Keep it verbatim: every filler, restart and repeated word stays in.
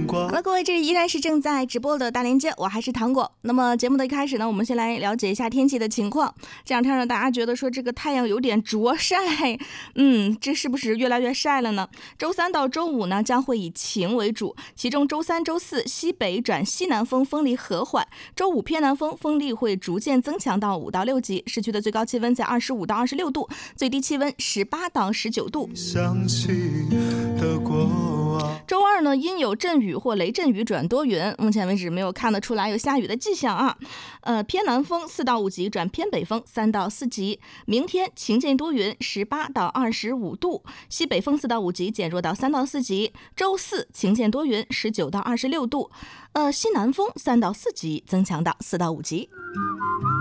好了，各位，这里依然是正在直播的大连接，我还是糖果。那么节目的一开始呢，我们先来了解一下天气的情况。这两天呢，大家觉得说这个太阳有点灼晒，嗯，这是不是越来越晒了呢？周三到周五呢，将会以晴为主，其中周三、周四西北转西南风，风力和缓；周五偏南风，风力会逐渐增强到五到六级。市区的最高气温在二十五到二十六度，最低气温十八到十九度。周二呢，阴有阵雨或雷阵雨转多云，目前为止没有看得出来有下雨的迹象啊。呃，偏南风四到五级转偏北风三到四级。明天晴间多云，十八到二十五度，西北风四到五级减弱到三到四级。周四晴间多云，十九到二十六度，呃，西南风三到四级增强到四到五级。